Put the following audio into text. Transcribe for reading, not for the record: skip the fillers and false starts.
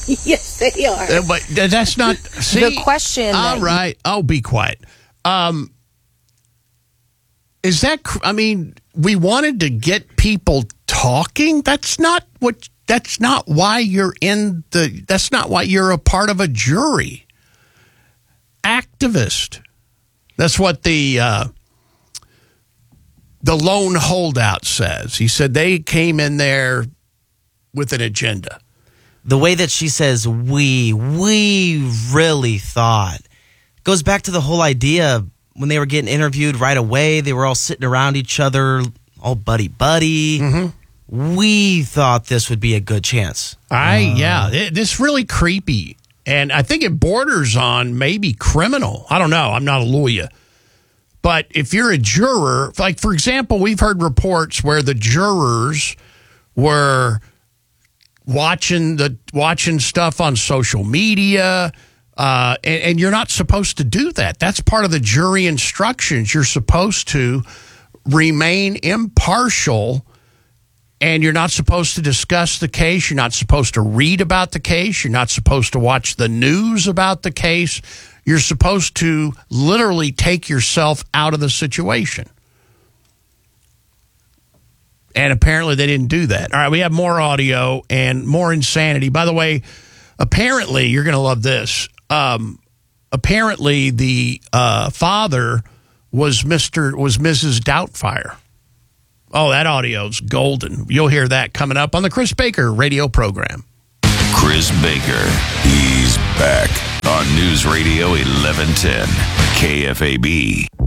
Yes, they are. But that's not... See, The question... All right. I'll be quiet. Is that... I mean, we wanted to get people talking. That's not why you're in the... That's not why you're a part of a jury. Activist. That's what the lone holdout says. He said they came in there with an agenda. The way that she says, we really thought, goes back to the whole idea when they were getting interviewed right away. They were all sitting around each other, all buddy-buddy. Mm-hmm. We thought this would be a good chance. This really creepy. And I think it borders on maybe criminal. I don't know. I'm not a lawyer. But if you're a juror, like, for example, we've heard reports where the jurors were watching stuff on social media, and you're not supposed to do that. That's part of the jury instructions. You're supposed to remain impartial, and you're not supposed to discuss the case. You're not supposed to read about the case. You're not supposed to watch the news about the case. You're supposed to literally take yourself out of the situation. And apparently they didn't do that. All right, we have more audio and more insanity. By the way, apparently, you're going to love this. Apparently, the father was Mrs. Doubtfire. Oh, that audio's golden. You'll hear that coming up on the Chris Baker radio program. Chris Baker, he's back on News Radio 1110 KFAB.